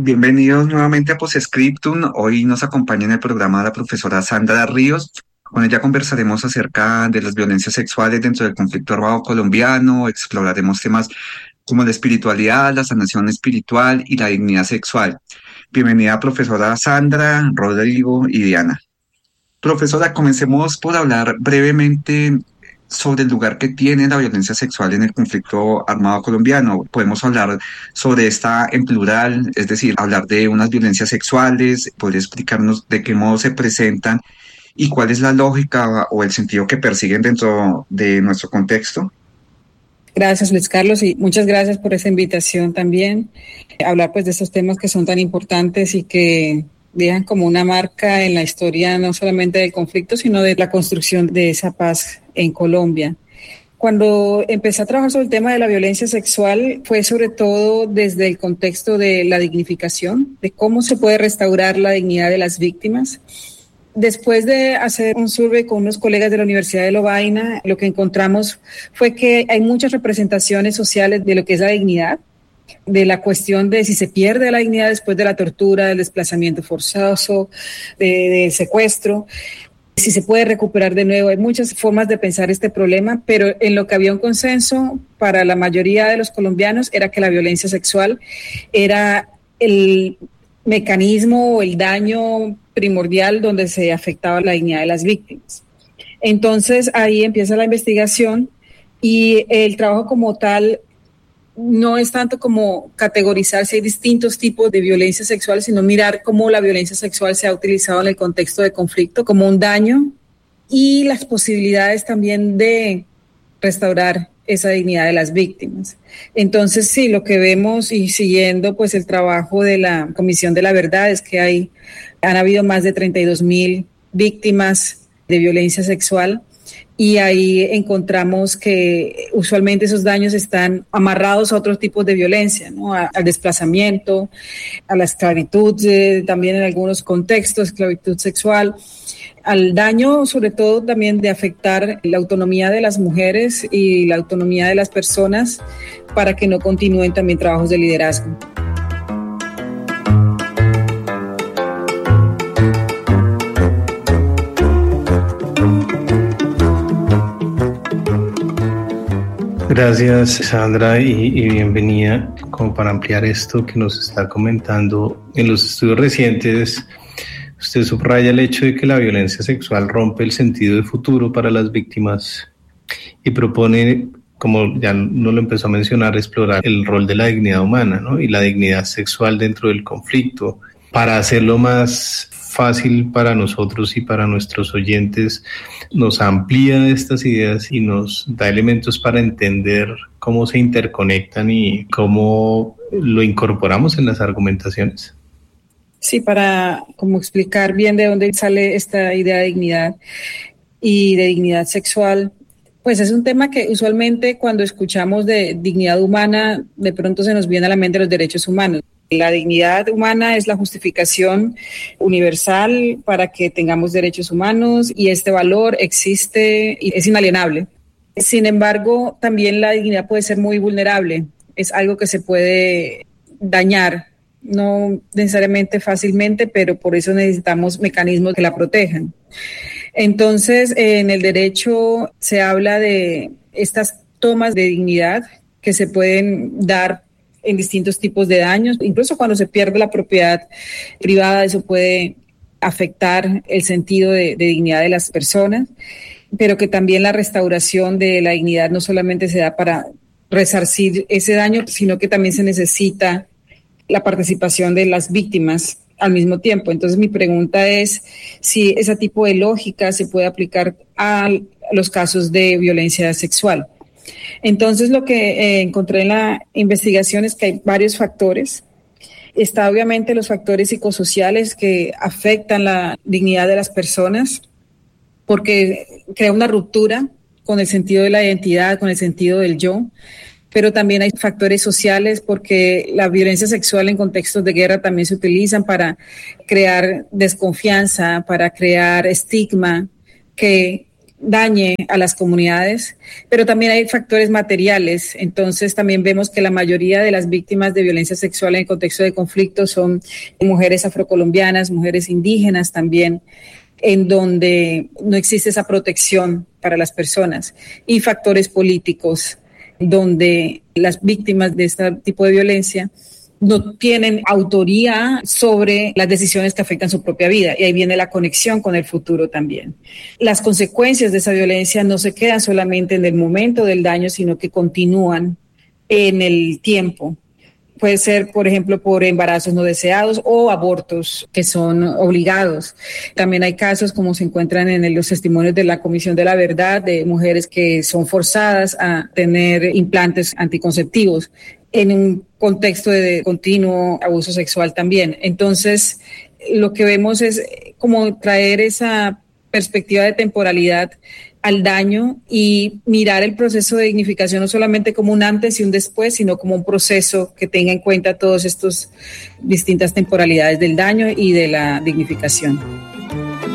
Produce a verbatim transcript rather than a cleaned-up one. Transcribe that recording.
Bienvenidos nuevamente a Postscriptum. Hoy nos acompaña en el programa la profesora Sandra Ríos. Con ella conversaremos acerca de las violencias sexuales dentro del conflicto armado colombiano. Exploraremos temas como la espiritualidad, la sanación espiritual y la dignidad sexual. Bienvenida, profesora Sandra, Rodrigo y Diana. Profesora, comencemos por hablar brevemente sobre el lugar que tiene la violencia sexual en el conflicto armado colombiano. Podemos hablar sobre esta en plural, es decir, hablar de unas violencias sexuales, poder explicarnos de qué modo se presentan y cuál es la lógica o el sentido que persiguen dentro de nuestro contexto. Gracias, Luis Carlos, y muchas gracias por esa invitación también. Hablar pues de estos temas que son tan importantes y que dejan como una marca en la historia no solamente del conflicto, sino de la construcción de esa paz en Colombia. Cuando empecé a trabajar sobre el tema de la violencia sexual fue sobre todo desde el contexto de la dignificación, de cómo se puede restaurar la dignidad de las víctimas. Después de hacer un survey con unos colegas de la Universidad de Lovaina, lo que encontramos fue que hay muchas representaciones sociales de lo que es la dignidad, de la cuestión de si se pierde la dignidad después de la tortura, del desplazamiento forzoso, de, del secuestro, si se puede recuperar de nuevo. Hay muchas formas de pensar este problema, pero en lo que había un consenso para la mayoría de los colombianos era que la violencia sexual era el mecanismo o el daño primordial donde se afectaba la dignidad de las víctimas. Entonces ahí empieza la investigación y el trabajo como tal no es tanto como categorizar si hay distintos tipos de violencia sexual, sino mirar cómo la violencia sexual se ha utilizado en el contexto de conflicto como un daño y las posibilidades también de restaurar esa dignidad de las víctimas. Entonces, sí, lo que vemos y siguiendo pues el trabajo de la Comisión de la Verdad es que hay, han habido más de treinta y dos mil víctimas de violencia sexual y ahí encontramos que usualmente esos daños están amarrados a otros tipos de violencia, ¿no? A, al desplazamiento, a la esclavitud, eh, también en algunos contextos, esclavitud sexual, al daño sobre todo también de afectar la autonomía de las mujeres y la autonomía de las personas para que no continúen también trabajos de liderazgo. Gracias, Sandra, y, y bienvenida. Como para ampliar esto que nos está comentando, en los estudios recientes, usted subraya el hecho de que la violencia sexual rompe el sentido de futuro para las víctimas y propone, como ya no lo empezó a mencionar, explorar el rol de la dignidad humana, ¿no? Y la dignidad sexual dentro del conflicto. Para hacerlo más fácil para nosotros y para nuestros oyentes, nos amplía estas ideas y nos da elementos para entender cómo se interconectan y cómo lo incorporamos en las argumentaciones. Sí, para como explicar bien de dónde sale esta idea de dignidad y de dignidad sexual, pues es un tema que usualmente cuando escuchamos de dignidad humana, de pronto se nos viene a la mente los derechos humanos. La dignidad humana es la justificación universal para que tengamos derechos humanos y este valor existe y es inalienable. Sin embargo, también la dignidad puede ser muy vulnerable, es algo que se puede dañar, no necesariamente fácilmente, pero por eso necesitamos mecanismos que la protejan. Entonces, en el derecho se habla de estas tomas de dignidad que se pueden dar en distintos tipos de daños, incluso cuando se pierde la propiedad privada, eso puede afectar el sentido de, de dignidad de las personas, pero que también la restauración de la dignidad no solamente se da para resarcir ese daño, sino que también se necesita la participación de las víctimas al mismo tiempo. Entonces mi pregunta es si ese tipo de lógica se puede aplicar a los casos de violencia sexual. Entonces lo que eh, encontré en la investigación es que hay varios factores. Está obviamente los factores psicosociales que afectan la dignidad de las personas porque crea una ruptura con el sentido de la identidad, con el sentido del yo, pero también hay factores sociales porque la violencia sexual en contextos de guerra también se utilizan para crear desconfianza, para crear estigma que dañe a las comunidades, pero también hay factores materiales. Entonces también vemos que la mayoría de las víctimas de violencia sexual en el contexto de conflicto son mujeres afrocolombianas, mujeres indígenas también, en donde no existe esa protección para las personas, y factores políticos, donde las víctimas de este tipo de violencia no tienen autoría sobre las decisiones que afectan su propia vida, y ahí viene la conexión con el futuro también. Las consecuencias de esa violencia no se quedan solamente en el momento del daño, sino que continúan en el tiempo. Puede ser, por ejemplo, por embarazos no deseados o abortos que son obligados. También hay casos, como se encuentran en los testimonios de la Comisión de la Verdad, de mujeres que son forzadas a tener implantes anticonceptivos en un contexto de continuo abuso sexual también. Entonces, lo que vemos es como traer esa perspectiva de temporalidad al daño y mirar el proceso de dignificación no solamente como un antes y un después, sino como un proceso que tenga en cuenta todas estas distintas temporalidades del daño y de la dignificación.